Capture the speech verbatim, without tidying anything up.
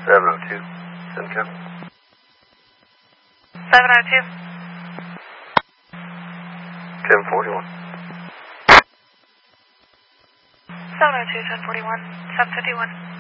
seven oh two. Simcoe. seven oh two. ten forty-one. seven oh two, ten forty-one. seven fifty-one.